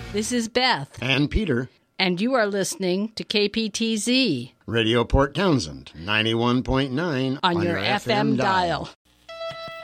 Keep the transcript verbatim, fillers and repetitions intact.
This is Beth. And Peter. And you are listening to K P T Z. Radio Port Townsend, ninety-one point nine on, on your, your F M, F M dial. dial.